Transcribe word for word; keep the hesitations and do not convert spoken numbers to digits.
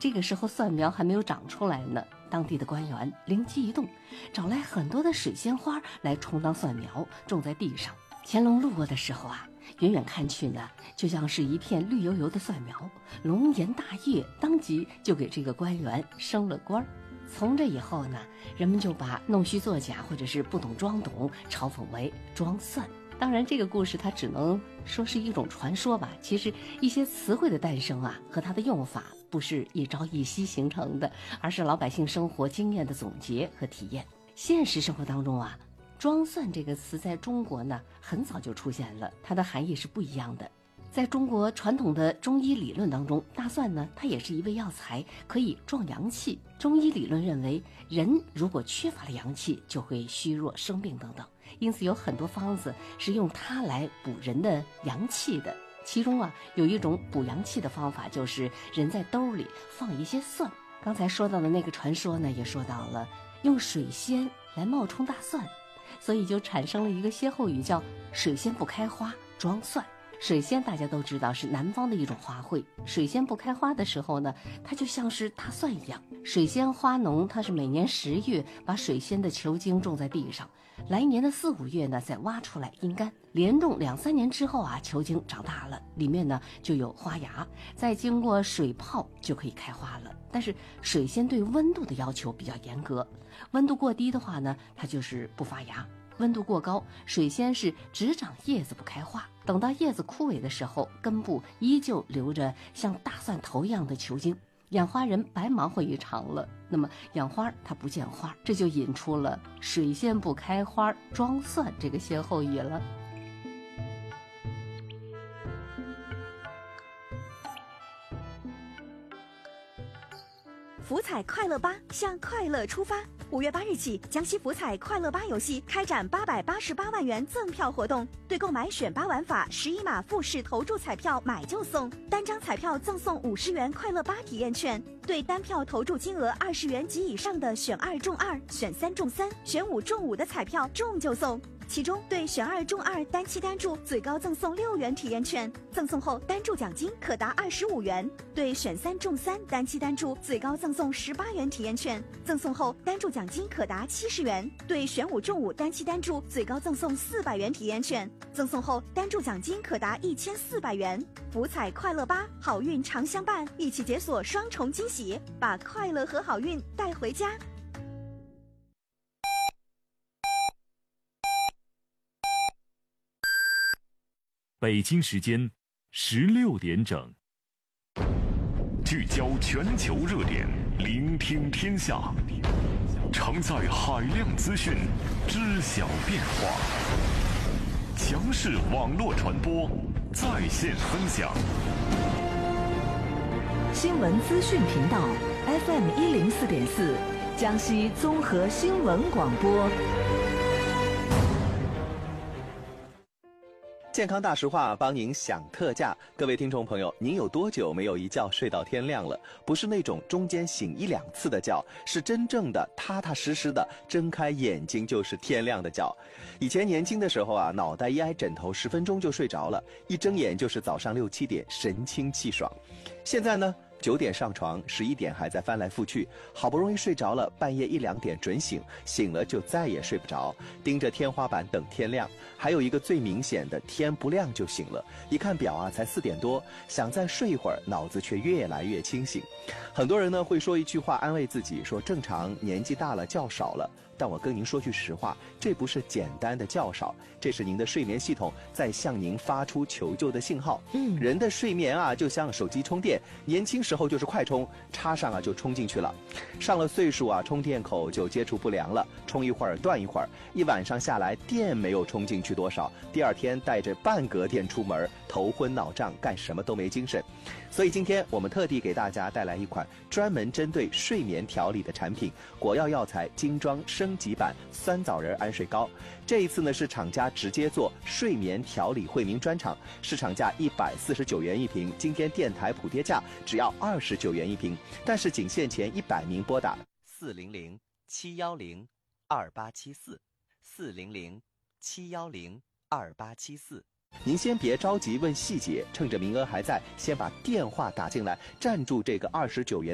这个时候蒜苗还没有长出来呢，当地的官员灵机一动，找来很多的水仙花来充当蒜苗，种在地上。乾隆路过的时候啊，远远看去呢，就像是一片绿油油的蒜苗，龙颜大悦，当即就给这个官员升了官儿。从这以后呢，人们就把弄虚作假或者是不懂装懂嘲讽为装蒜。当然这个故事它只能说是一种传说吧，其实一些词汇的诞生啊和它的用法不是一朝一夕形成的，而是老百姓生活经验的总结和体验。现实生活当中啊，装蒜这个词在中国呢很早就出现了，它的含义是不一样的。在中国传统的中医理论当中，大蒜呢它也是一味药材，可以壮阳气。中医理论认为，人如果缺乏了阳气，就会虚弱生病等等，因此有很多方子是用它来补人的阳气的。其中啊有一种补阳气的方法，就是人在兜里放一些蒜。刚才说到的那个传说呢，也说到了用水仙来冒充大蒜，所以就产生了一个歇后语，叫水仙不开花装蒜。水仙大家都知道是南方的一种花卉，水仙不开花的时候呢，它就像是大蒜一样。水仙花农它是每年十月把水仙的球茎种在地上，来年的四五月呢再挖出来阴干，连种两三年之后啊，球茎长大了，里面呢就有花芽，再经过水泡就可以开花了。但是水仙对温度的要求比较严格，温度过低的话呢，它就是不发芽，温度过高，水仙是只长叶子不开花，等到叶子枯萎的时候，根部依旧留着像大蒜头一样的球茎，养花人白忙活一场了。那么养花它不见花，这就引出了水仙不开花装蒜这个歇后语了。 福彩快乐吧向快乐出发。五月八日起，江西福彩快乐吧游戏开展八百八十八万元赠票活动，对购买选拔玩法十一码复式投注彩票买就送，单张彩票赠送五十元快乐吧体验券，对单票投注金额二十元及以上的选二中二、选三中三、选五中五的彩票中就送。其中对选二中二单期单注最高赠送六元体验券，赠送后单注奖金可达二十五元；对选三中三单期单注最高赠送十八元体验券，赠送后单注奖金可达七十元；对选五中五单期单注最高赠送四百元体验券，赠送后单注奖金可达一千四百元。福彩快乐吧，好运常相伴，一起解锁双重惊喜，把快乐和好运带回家。 北京时间十六点整，聚焦全球热点，聆听天下，承载海量资讯，知晓变化，强势网络传播，在线分享。 新闻资讯频道 F M 一零四点四，江西综合新闻广播。 健康大实话帮您享特价，各位听众朋友，您有多久没有一觉睡到天亮了？不是那种中间醒一两次的觉，是真正的踏踏实实的睁开眼睛就是天亮的觉。以前年轻的时候啊，脑袋一挨枕头十分钟就睡着了，一睁眼就是早上六七点，神清气爽。现在呢，九点上床，十一点还在翻来覆去，好不容易睡着了，半夜一两点准醒，醒了就再也睡不着，盯着天花板等天亮。还有一个最明显的，天不亮就醒了，一看表啊，才四点多，想再睡一会儿，脑子却越来越清醒。很多人呢会说一句话安慰自己，说正常，年纪大了觉少了。但我跟您说句实话，这不是简单的觉少，这是您的睡眠系统在向您发出求救的信号。嗯，人的睡眠啊，就像手机充电，年轻时候就是快充，插上啊就充进去了。上了岁数啊，充电口就接触不良了，充一会儿断一会儿，一晚上下来电没有充进去多少，第二天带着半格电出门，头昏脑胀，干什么都没精神。所以今天我们特地给大家带来一款专门针对睡眠调理的产品——果药药材精装升级版酸枣仁安睡膏。这一次呢是厂家直接做睡眠调理惠民专场，市场价一百四十九元一瓶，今天电台普跌价只要二十九元一瓶，但是仅限前一百名拨打四零零七幺零二八七四四零零七幺零二八七四。您先别着急问细节，趁着名额还在，先把电话打进来，占住这个二十九元